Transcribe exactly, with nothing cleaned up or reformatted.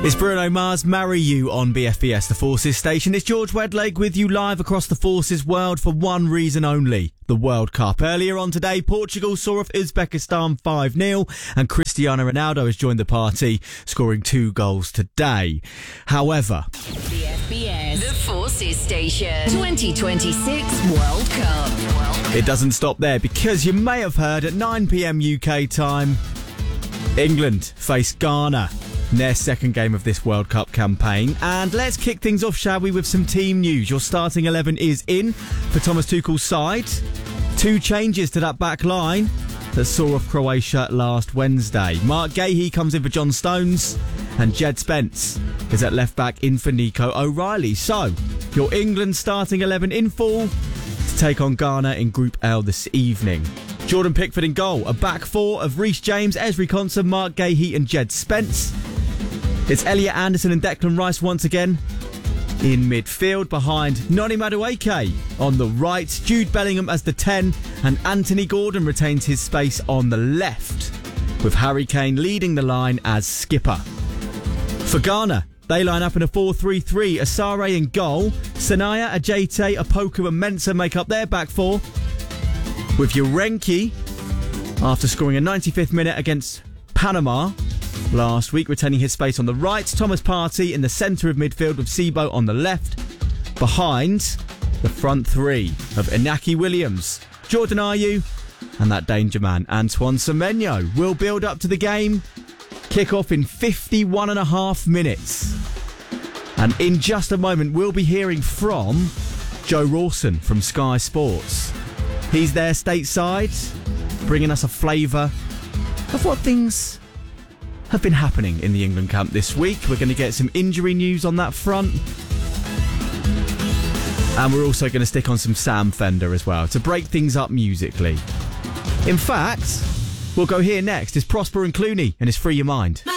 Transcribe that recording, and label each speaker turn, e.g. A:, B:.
A: It's Bruno Mars, Marry You on B F B S, the Forces station. It's George Wedlake with you live across the Forces world for one reason only, the World Cup. Earlier on today, Portugal saw off Uzbekistan five nil and Cristiano Ronaldo has joined the party, scoring two goals today. However,
B: B F B S, the Forces station, twenty twenty-six World Cup. World Cup.
A: It doesn't stop there, because you may have heard at nine p.m. U K time, England face Ghana in their second game of this World Cup campaign. And let's kick things off, shall we, with some team news. Your starting eleven is in for Thomas Tuchel's side. Two changes to that back line that saw off Croatia last Wednesday. Mark Gahey comes in for John Stones, and Jed Spence is at left back in for Nico O'Reilly. So, your England starting eleven in full to take on Ghana in Group L this evening. Jordan Pickford in goal. A back four of Reece James, Ezri Konsa, Mark Gahey and Jed Spence. It's Elliot Anderson and Declan Rice once again in midfield, behind Noni Madueke on the right, Jude Bellingham as the ten, and Anthony Gordon retains his space on the left, with Harry Kane leading the line as skipper. For Ghana, they line up in a four three three. Asare in goal, Sanaya, Ajete, Opoku and Mensah make up their back four, with Urenki, after scoring a ninety-fifth minute against Panama last week, retaining his space on the right. Thomas Partey in the centre of midfield with Sibo on the left, behind the front three of Inaki Williams, Jordan Ayew and that danger man Antoine Semenyo. Will build up to the game. Kick off in fifty-one and a half minutes. And in just a moment we'll be hearing from Joe Rawson from Sky Sports. He's there stateside, bringing us a flavour of what things have been happening in the England camp this week. We're going to get some injury news on that front. And we're also going to stick on some Sam Fender as well to break things up musically. In fact, we'll go here next. It's Prosper and Clooney and it's Free Your Mind.